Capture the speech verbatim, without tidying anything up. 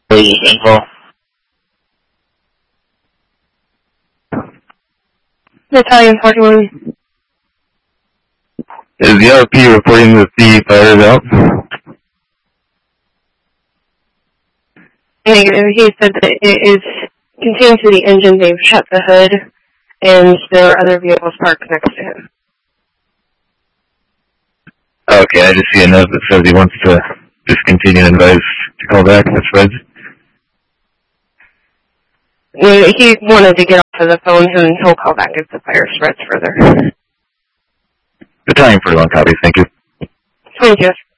info. Italian forty-one. Is the R P reporting that the fire is out? Negative. He said that it is contained to the engine. They've shut the hood, and there are other vehicles parked next to him. Okay, I just see a note that says he wants to discontinue and advise to call back. That's Fred. He wanted to get off of the phone, and he'll call back if the fire spreads further. Italian forty-one copy. Thank you. Thank you.